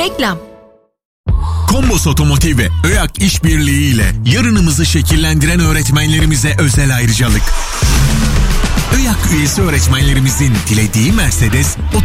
Reklam. Kombos Otomotiv ve ÖYAK işbirliği ile yarınımızı şekillendiren öğretmenlerimize özel ayrıcalık. ÖYAK üyesi öğretmenlerimizin dilediği Mercedes